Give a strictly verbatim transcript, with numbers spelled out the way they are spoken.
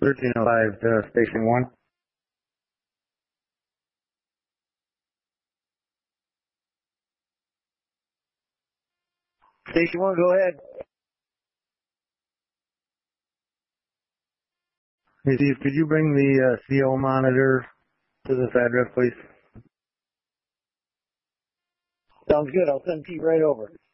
thirteen oh five to Station one. Station one, go ahead. Hey, Steve, could you bring the uh, C O monitor to this address, please? Sounds good. I'll send Pete right over.